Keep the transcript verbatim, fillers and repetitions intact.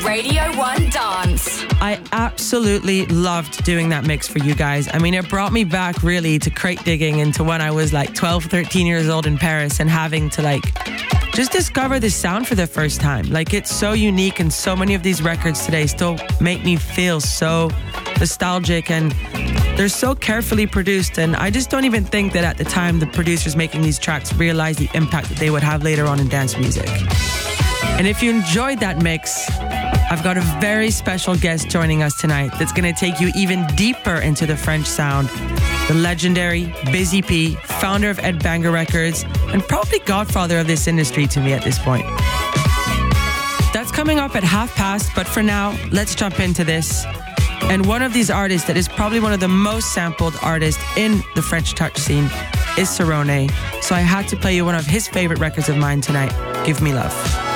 Radio one Dance. I absolutely loved doing that mix for you guys. I mean, it brought me back really to crate digging into when I was like twelve, thirteen years old in Paris and having to like just discover this sound for the first time. Like, it's so unique, and so many of these records today still make me feel so nostalgic, and they're so carefully produced. And I just don't even think that at the time the producers making these tracks realized the impact that they would have later on in dance music. And if you enjoyed that mix, I've got a very special guest joining us tonight that's going to take you even deeper into the French sound. The legendary Busy P, founder of Ed Banger Records, and probably godfather of this industry to me at this point. That's coming up at half past, but for now, let's jump into this. And one of these artists that is probably one of the most sampled artists in the French touch scene is Cerrone. So I had to play you one of his favorite records of mine tonight, Give Me Love.